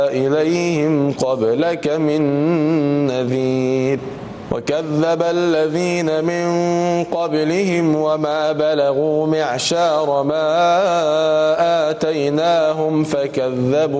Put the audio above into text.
إليهم قبلك من نذير وكذب الذين من قبلهم وما بلغوا معشار ما آتيناهم فكذبوا